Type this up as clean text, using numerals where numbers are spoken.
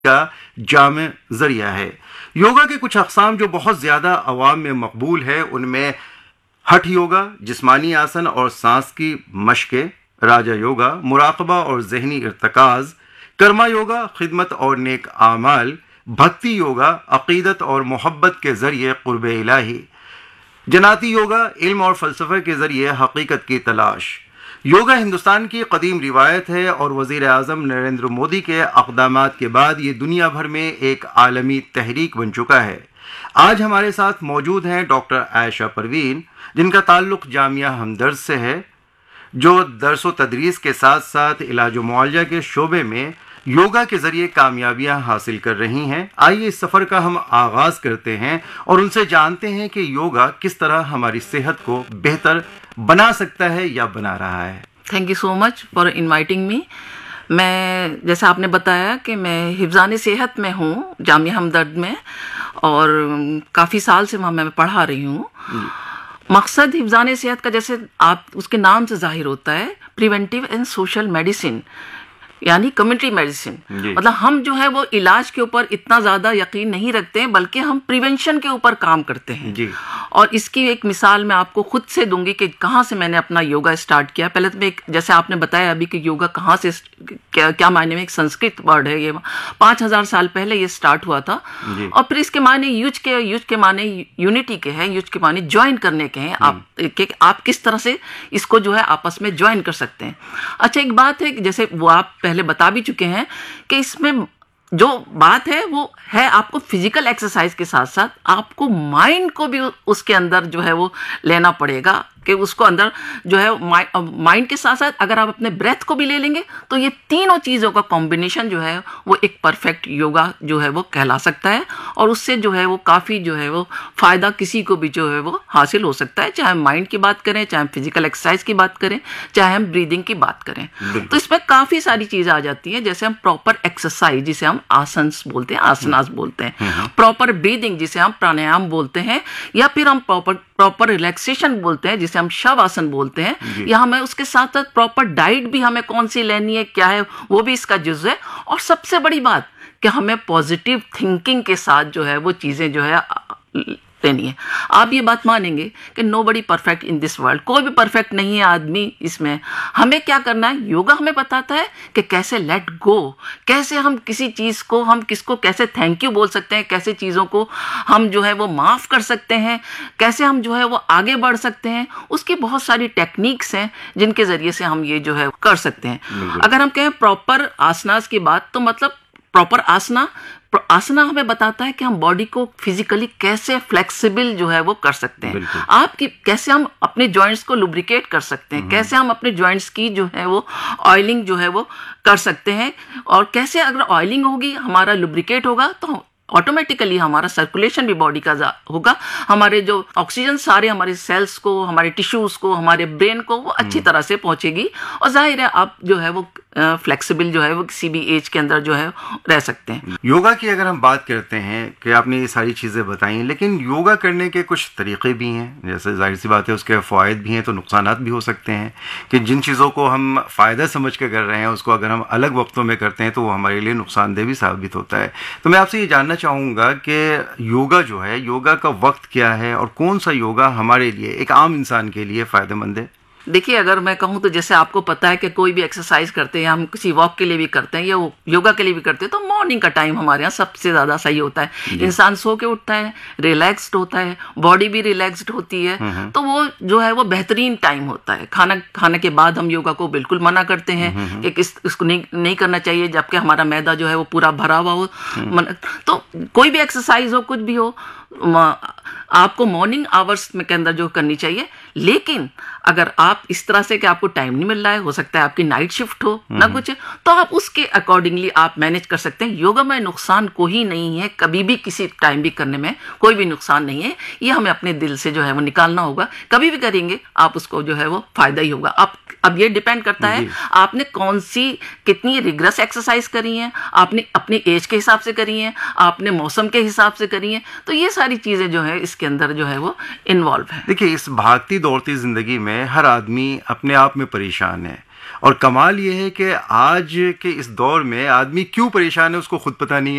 का जामे जरिया है। योगा के कुछ अक़साम जो बहुत ज़्यादा अवाम में मकबूल है, उनमें हठ योगा, जिस्मानी आसन और सांस की मशक़ें, राजा योगा, मुराक़बा और ज़हनी इर्तिकाज़, कर्मा योगा, खिदमत और नेक आमाल, भक्ति योगा, अक़ीदत और मोहब्बत के ज़रिए क़ुर्ब इलाही, जनाती योगा, इल्म और फ़लसफ़े के ज़रिए हकीकत की तलाश। योगा हिंदुस्तान की कदीम रिवायत है और वज़ीर आज़म नरेंद्र मोदी के अक़दामात के बाद ये दुनिया भर में एक आलमी तहरीक बन चुका है। आज हमारे साथ मौजूद हैं डॉक्टर आयशा परवीन, जिनका ताल्लुक़ जामिया हमदर्द से है, जो दर्स व तदरीस के साथ साथ इलाज व मुआलजा के शोबे में योगा के ज़रिए कामयाबियां हासिल कर रही हैं। आइए इस सफ़र का हम आगाज़ करते हैं और उनसे जानते हैं कि योगा किस तरह हमारी सेहत को बेहतर बना सकता है या बना रहा है। Thank you so much for inviting me. मैं, जैसा आपने बताया कि मैं हिफ्ज़ान सेहत में हूँ जामिया हमदर्द में, और काफ़ी साल से वहाँ मैं पढ़ा रही हूँ। मकसद हिफ्ज़ान सेहत का, जैसे आप उसके नाम से जाहिर होता है, प्रिवेंटिव एंड सोशल मेडिसिन, यानी कम्युनिटी मेडिसिन। मतलब हम जो है वो इलाज के ऊपर इतना ज़्यादा यकीन नहीं रखते हैं, बल्कि हम प्रिवेंशन के ऊपर काम करते हैं जी। और इसकी एक मिसाल मैं आपको खुद से दूंगी कि कहाँ से मैंने अपना योगा स्टार्ट किया। पहले तो मैं, जैसे आपने बताया अभी कि योगा कहाँ से, क्या मायने में, एक संस्कृत वर्ड है ये, 5000 साल पहले ये स्टार्ट हुआ था। और फिर इसके मायने युज के माने यूनिटी के हैं, युज के माने ज्वाइन करने के हैं। आप किस तरह से इसको जो है आपस में ज्वाइन कर सकते हैं। अच्छा, एक बात है कि जैसे वो आप पहले बता भी चुके हैं कि इसमें जो बात है वो है, आपको फिजिकल एक्सरसाइज के साथ साथ आपको माइंड को भी उसके अंदर जो है वो लेना पड़ेगा, कि उसको अंदर जो है माइंड के साथ साथ अगर आप अपने ब्रेथ को भी ले लेंगे तो ये तीनों चीज़ों का कॉम्बिनेशन जो है वो एक परफेक्ट योगा जो है वो कहला सकता है। और उससे जो है वो काफ़ी जो है वो फ़ायदा किसी को भी जो है वो हासिल हो सकता है, चाहे हम माइंड की बात करें, चाहे हम फिजिकल एक्सरसाइज की बात करें, चाहे हम ब्रीदिंग की बात करें। तो इसमें काफ़ी सारी चीज़ें आ जाती हैं, जैसे हम प्रॉपर एक्सरसाइज जिसे हम आसन्स बोलते हैं, आसनास बोलते हैं, प्रॉपर ब्रीदिंग जिसे हम प्राणायाम बोलते हैं, या फिर हम प्रॉपर रिलैक्सेशन बोलते हैं जिसे हम शवासन बोलते हैं, या हमें उसके साथ साथ प्रॉपर डाइट भी हमें कौन सी लेनी है, क्या है, वो भी इसका जुज़ है। और सबसे बड़ी बात कि हमें पॉजिटिव थिंकिंग के साथ जो है वो चीज़ें जो है लेनी है। आप ये बात मानेंगे कि nobody perfect in this world, कोई भी परफेक्ट नहीं है आदमी इसमें। हमें क्या करना है, योगा हमें बताता है कि कैसे लेट गो, कैसे हम किसी चीज़ को, हम किसको कैसे थैंक यू बोल सकते हैं, कैसे चीज़ों को हम जो है वो माफ़ कर सकते हैं, कैसे हम जो है वो आगे बढ़ सकते हैं। उसकी बहुत सारी टेक्निक्स हैं जिनके ज़रिए से हम ये जो है कर सकते हैं। अगर हम कहें प्रॉपर आसनास की बात, तो मतलब प्रॉपर आसना हमें बताता है कि हम बॉडी को फिजिकली कैसे फ्लेक्सिबल जो है वो कर सकते हैं। कैसे हम अपने जॉइंट्स को लुब्रिकेट कर सकते हैं, कैसे हम अपने जॉइंट्स की जो है वो ऑयलिंग जो है वो कर सकते हैं, और कैसे अगर ऑयलिंग होगी, हमारा लुब्रिकेट होगा, तो ऑटोमेटिकली हमारा सर्कुलेशन भी बॉडी का होगा, हमारे जो ऑक्सीजन सारे हमारे सेल्स को, हमारे टिश्यूज को, हमारे ब्रेन को वो अच्छी तरह से पहुंचेगी, और जाहिर है आप जो है वो फ्लेक्सिबल जो है वो किसी भी एज के अंदर जो है रह सकते हैं। योगा की अगर हम बात करते हैं कि आपने ये सारी चीज़ें बताई, लेकिन योगा करने के कुछ तरीक़े भी हैं, जैसे जाहिर सी बात है उसके फ़वाइद भी हैं तो नुकसानात भी हो सकते हैं, कि जिन चीज़ों को हम फ़ायदा समझ के कर रहे हैं उसको अगर हम अलग वक्तों में करते हैं तो वो हमारे लिए नुकसानदेह भी साबित होता है। तो मैं आपसे ये जानना चाहूँगा कि योगा जो है, योगा का वक्त क्या है और कौन सा योगा हमारे लिए, एक आम इंसान के लिए फ़ायदेमंद है? देखिए, अगर मैं कहूँ तो जैसे आपको पता है कि कोई भी एक्सरसाइज करते हैं, हम किसी वॉक के लिए भी करते हैं या योगा के लिए भी करते हैं, तो मॉर्निंग का टाइम हमारे यहाँ सबसे ज़्यादा सही होता है। इंसान सो के उठता है, रिलैक्स्ड होता है, बॉडी भी रिलैक्स्ड होती है, तो वो जो है वो बेहतरीन टाइम होता है। खाने के बाद हम योगा को बिल्कुल मना करते हैं कि इसको नहीं करना चाहिए, जबकि हमारा मैदा जो है वो पूरा भरा हुआ हो। तो कोई भी एक्सरसाइज हो, कुछ भी हो, आपको मॉर्निंग आवर्स में के अंदर जो करनी चाहिए। लेकिन अगर आप इस तरह से कि आपको टाइम नहीं मिल रहा है, हो सकता है आपकी नाइट शिफ्ट हो ना कुछ, तो आप उसके अकॉर्डिंगली आप मैनेज कर सकते हैं। योगा में नुकसान कोई नहीं है, कभी भी किसी टाइम भी करने में कोई भी नुकसान नहीं है। ये हमें अपने दिल से जो है वो निकालना होगा। कभी भी करेंगे आप उसको जो है वो फायदा ही होगा। अब ये डिपेंड करता है आपने कितनी रिग्रेस एक्सरसाइज करी है, आपने अपनी एज के हिसाब से करी है, आपने मौसम के हिसाब से करी है, तो ये सारी चीज़ें जो है इसके अंदर जो है वो इन्वॉल्व है। देखिए, इस भागती दौड़ती ज़िंदगी में हर आदमी अपने आप में परेशान है और कमाल ये है कि आज के इस दौर में आदमी क्यों परेशान है उसको खुद पता नहीं है।